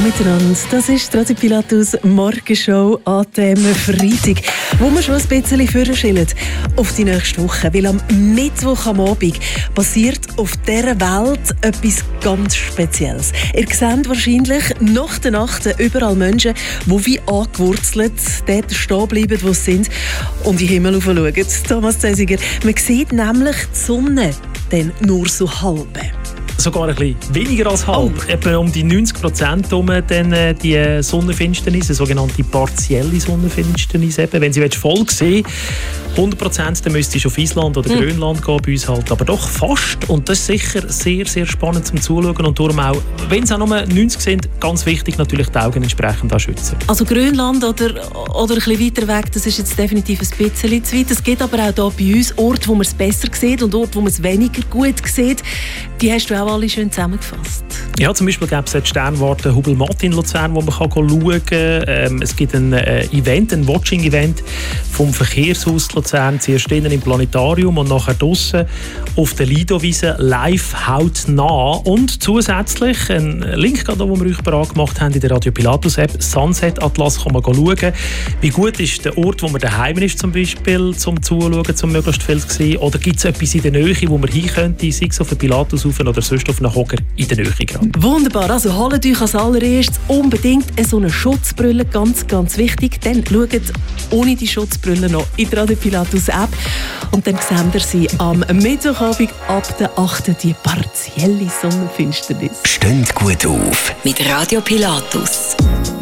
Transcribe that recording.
miteinander, das ist Radio Pilatus Morgenshow an diesem Freitag, wo wir schon ein bisschen vorschillen auf die nächste Woche. Weil am Mittwoch am Abend passiert auf dieser Welt etwas ganz Spezielles. Ihr seht wahrscheinlich nach der Nacht überall Menschen, die wie angewurzelt dort stehen bleiben, wo sie sind und in den Himmel schauen. Thomas Zesiger, man sieht nämlich die Sonne dann nur so halb. Sogar ein bisschen weniger als halb. Etwa um die 90% herum dann die Sonnenfinsternis, eine sogenannte partielle Sonnenfinsternis. Eben. Wenn sie voll sehen 100%, dann müsstest du auf Island oder Grönland gehen, bei uns halt. Aber doch fast. Und das ist sicher sehr, sehr spannend zum Zuschauen. Und darum auch, wenn es auch nur 90 sind, ganz wichtig, natürlich die Augen entsprechend schützen. Also Grönland oder ein bisschen weiter weg, das ist jetzt definitiv ein bisschen zu weit. Es gibt aber auch hier bei uns Orte, wo man es besser sieht und Orte, wo man es weniger gut sieht. Die hast du auch alle schön zusammengefasst. Ja, zum Beispiel gibt es die Sternwarte Hubelmatt in Luzern, wo man schauen kann. Es gibt ein Event, ein Watching-Event vom Verkehrshaus Luzern, zuerst innen im Planetarium und nachher draussen auf der Lido-Wiese live hautnah. Und zusätzlich ein Link, den wir euch bereit gemacht haben in der Radio Pilatus App, Sunset Atlas, kann man schauen. Wie gut ist der Ort, wo man daheim ist, zum Beispiel, zum Zuschauen, zum möglichst viel zu sehen? Oder gibt es etwas in der Nähe, wo man hin könnte, sei es auf den Pilatus oder sonst auf einen Hocker in der Nähe? Wunderbar, also holt euch als allererstes unbedingt so eine Schutzbrille, ganz, ganz wichtig. Dann schaut ohne die Schutzbrille noch in die Radio Pilatus App und dann sehen ihr sie am Mittwochabend ab der 8. die partielle Sonnenfinsternis. Steht gut auf mit Radio Pilatus.